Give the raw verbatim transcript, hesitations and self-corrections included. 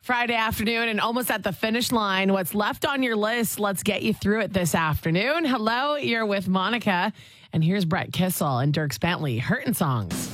Friday afternoon and almost at the finish line. What's left on your list? Let's get you through it this afternoon. Hello, you're with Monica. And here's Brett Kissel and Dierks Bentley, Hurtin' Songs.